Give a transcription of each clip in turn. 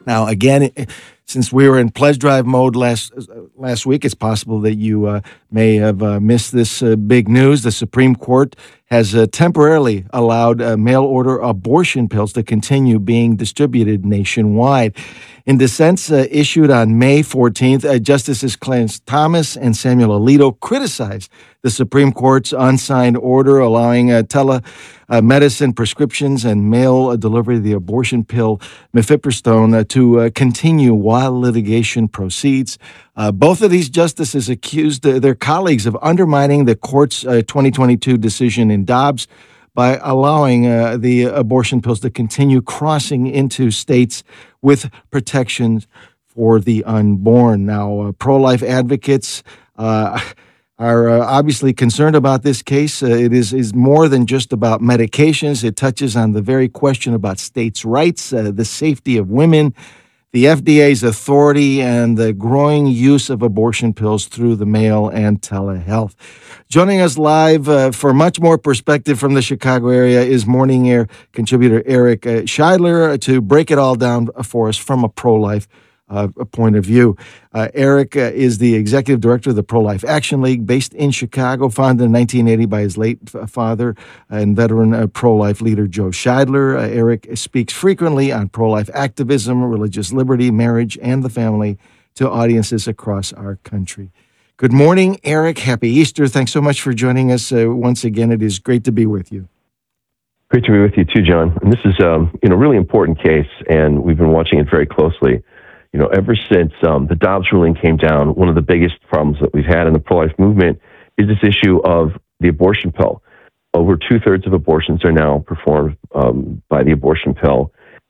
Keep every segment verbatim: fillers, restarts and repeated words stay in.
Now, again, since we were in pledge drive mode last last week, it's possible that you uh, may have uh, missed this uh, big news. The Supreme Court has uh, temporarily allowed uh, mail-order abortion pills to continue being distributed nationwide. In dissents uh, issued on May fourteenth, uh, Justices Clarence Thomas and Samuel Alito criticized the Supreme Court's unsigned order allowing uh, telemedicine uh, prescriptions and mail uh, delivery of the abortion pill mifepristone uh, to uh, continue while litigation proceeds. Uh, both of these justices accused uh, their colleagues of undermining the court's uh, twenty twenty-two decision in Dobbs by allowing uh, the abortion pills to continue crossing into states with protections for the unborn. Now, uh, pro-life advocates uh, are uh, obviously concerned about this case. Uh, it is, is more than just about medications. It touches on the very question about states' rights, uh, the safety of women, the F D A's authority, and the growing use of abortion pills through the mail and telehealth. Joining us live uh, for much more perspective from the Chicago area is Morning Air contributor Eric uh, Scheidler to break it all down for us from a pro-life uh, point of view. Uh, Eric uh, is the executive director of the Pro-Life Action League, based in Chicago, founded in nineteen eighty by his late f- father and veteran uh, pro-life leader Joe Scheidler. Uh, Eric speaks frequently on pro-life activism, religious liberty, marriage, and the family to audiences across our country. Good morning, Eric. Happy Easter. Thanks so much for joining us uh, once again. It is great to be with you. Great to be with you too, John. And this is um, you know, a really important case, and we've been watching it very closely. You know, ever since um, the Dobbs ruling came down, one of the biggest problems that we've had in the pro-life movement is this issue of the abortion pill. Over two-thirds of abortions are now performed um, by the abortion pill,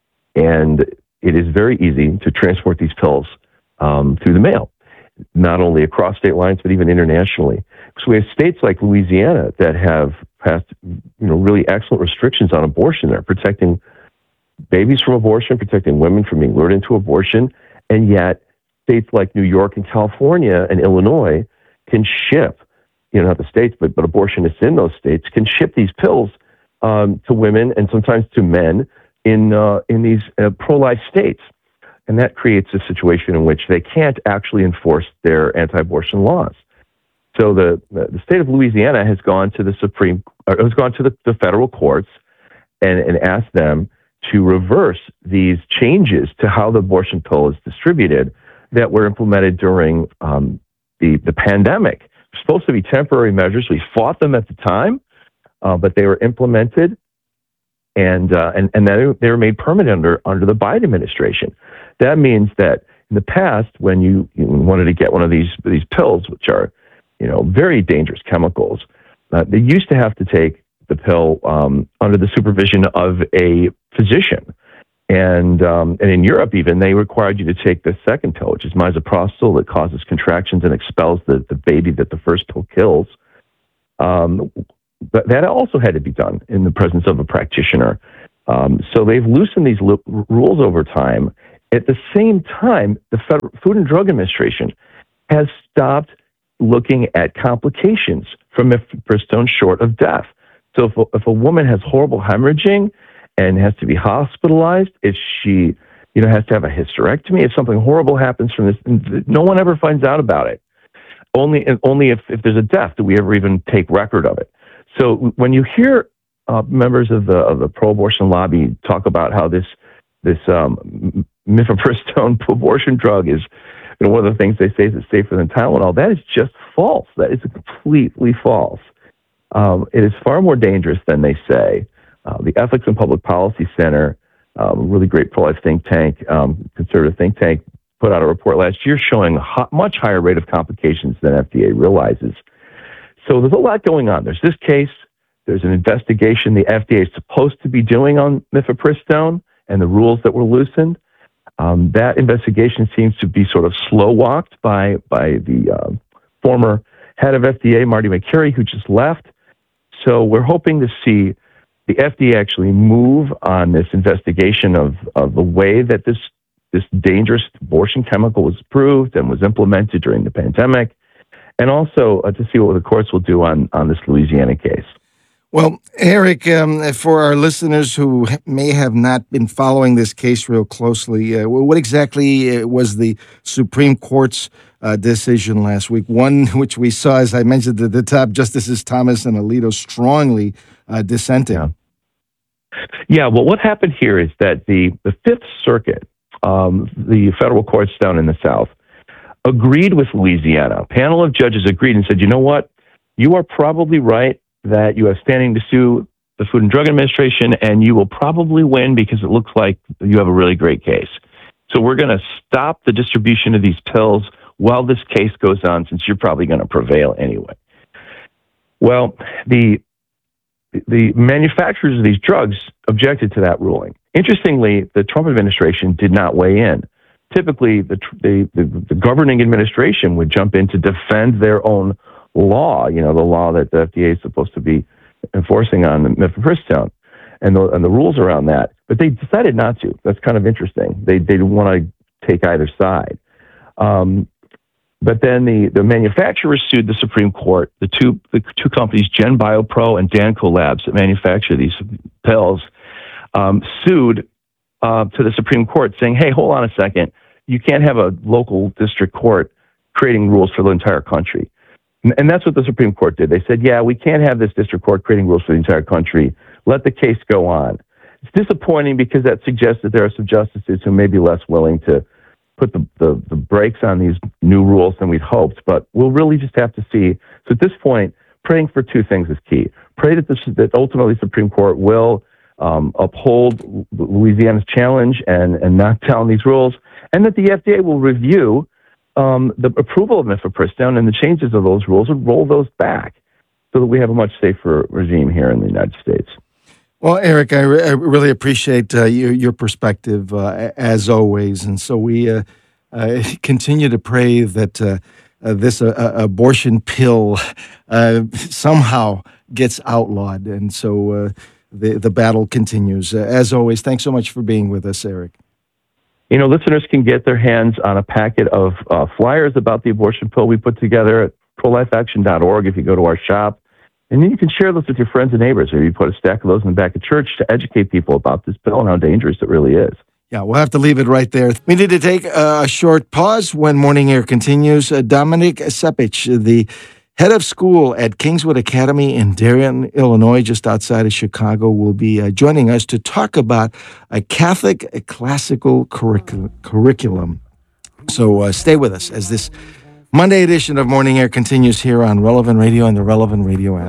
and it is very easy to transport these pills um, through the mail, not only across state lines, but even internationally. So we have states like Louisiana that have passed, you know, really excellent restrictions on abortion. They're protecting babies from abortion, protecting women from being lured into abortion, and yet states like New York and California and Illinois can ship, you know, not the states, but, but abortionists in those states can ship these pills um, to women and sometimes to men in, uh, in these uh, pro-life states. And that creates a situation in which they can't actually enforce their anti-abortion laws. So the the state of Louisiana has gone to the Supreme, or has gone to the, the federal courts and, and asked them to reverse these changes to how the abortion pill is distributed that were implemented during um, the the pandemic. They're supposed to be temporary measures. We fought them at the time, uh, but they were implemented, and uh, and and then they were made permanent under under the Biden administration. That means that in the past, when you, you wanted to get one of these these pills, which are, you know, very dangerous chemicals, uh, they used to have to take the pill um, under the supervision of a physician, and um, and in Europe even they required you to take the second pill, which is misoprostol, that causes contractions and expels the, the baby that the first pill kills. Um, but that also had to be done in the presence of a practitioner. Um, so they've loosened these lo- rules over time. At the same time, the Federal Food and Drug Administration has stopped looking at complications from mifepristone short of death. So if a, if a woman has horrible hemorrhaging and has to be hospitalized, if she, you know, has to have a hysterectomy, if something horrible happens from this, no one ever finds out about it. Only, only if, if there's a death do we ever even take record of it. So when you hear uh, members of the of the pro-abortion lobby talk about how this this um, mifepristone abortion drug is, you know, one of the things they say is it's safer than Tylenol, that is just false. That is completely false. Um, it is far more dangerous than they say. Uh, the Ethics and Public Policy Center, um, a really great pro-life think tank, um, conservative think tank, put out a report last year showing a ho- much higher rate of complications than F D A realizes. So there's a lot going on. There's this case. There's an investigation the F D A is supposed to be doing on mifepristone and the rules that were loosened. Um, that investigation seems to be sort of slow-walked by, by the uh, former head of F D A, Marty Makary, who just left. So we're hoping to see the F D A actually move on this investigation of, of the way that this this dangerous abortion chemical was approved and was implemented during the pandemic, and also uh, to see what the courts will do on, on this Louisiana case. Well, Eric, um, for our listeners who may have not been following this case real closely, uh, what exactly uh, was the Supreme Court's uh, decision last week? One which we saw, as I mentioned at the top, Justices Thomas and Alito strongly uh, dissenting. Yeah. Yeah, well, what happened here is that the, the Fifth Circuit, um, the federal courts down in the South, agreed with Louisiana. A panel of judges agreed and said, you know what? You are probably right that you have standing to sue the Food and Drug Administration, and you will probably win because it looks like you have a really great case. So we're going to stop the distribution of these pills while this case goes on, since you're probably going to prevail anyway. Well, the the manufacturers of these drugs objected to that ruling. Interestingly, the Trump administration did not weigh in. Typically, the, the, the, the governing administration would jump in to defend their own law, you know, the law that the F D A is supposed to be enforcing on mifepristone and the, and the rules around that. But they decided not to. That's kind of interesting. They, they didn't want to take either side. Um, But then the, the manufacturers sued the Supreme Court. The two the two companies, Gen Biopro and Danco Labs, that manufacture these pills, um, sued uh, to the Supreme Court, saying, "Hey, hold on a second. You can't have a local district court creating rules for the entire country." And, and that's what the Supreme Court did. They said, "Yeah, we can't have this district court creating rules for the entire country. Let the case go on." It's disappointing because that suggests that there are some justices who may be less willing to put the, the, the brakes on these new rules than we'd hoped, but we'll really just have to see. So at this point, praying for two things is key. Pray that, this, that ultimately the Supreme Court will um, uphold Louisiana's challenge and, and knock down these rules, and that the F D A will review um, the approval of mifepristone and the changes of those rules and roll those back so that we have a much safer regime here in the United States. Well, Eric, I, re- I really appreciate uh, your, your perspective uh, as always, and so we uh, uh, continue to pray that uh, uh, this uh, uh, abortion pill uh, somehow gets outlawed, and so uh, the the battle continues. Uh, as always, thanks so much for being with us, Eric. You know, listeners can get their hands on a packet of uh, flyers about the abortion pill we put together at pro life action dot org if you go to our shop. And then you can share those with your friends and neighbors, or you put a stack of those in the back of church to educate people about this pill and how dangerous it really is. Yeah, we'll have to leave it right there. We need to take a short pause when Morning Air continues. Uh, Dominic Sepich, the head of school at Kingswood Academy in Darien, Illinois, just outside of Chicago, will be uh, joining us to talk about a Catholic classical curric- curriculum. So uh, stay with us as this Monday edition of Morning Air continues here on Relevant Radio and the Relevant Radio app.